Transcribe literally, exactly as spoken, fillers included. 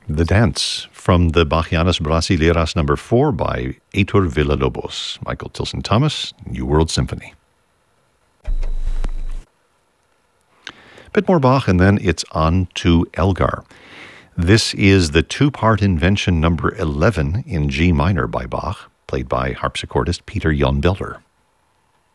The Dance from the Bachianas Brasileiras number four by Heitor Villa-Lobos. Michael Tilson Thomas, New World Symphony. Bit more Bach, and then it's on to Elgar. This is the two-part invention number eleven in G minor by Bach, played by harpsichordist Peter Jan Belter.